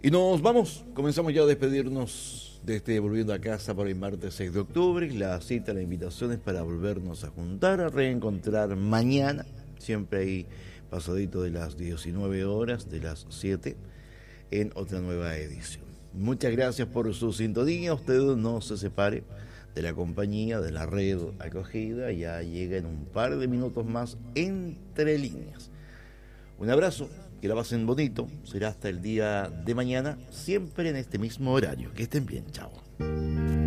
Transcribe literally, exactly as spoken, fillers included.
Y nos vamos, comenzamos ya a despedirnos de este Volviendo a Casa por el martes seis de octubre. La cita, la invitación es para volvernos a juntar, a reencontrar mañana, siempre ahí pasadito de las diecinueve horas, de las siete, en otra nueva edición. Muchas gracias por su sintonía, usted no se separe de la compañía, de la red acogida, ya llega en un par de minutos más Entre Líneas. Un abrazo, que la pasen bonito, será hasta el día de mañana, siempre en este mismo horario. Que estén bien, chao.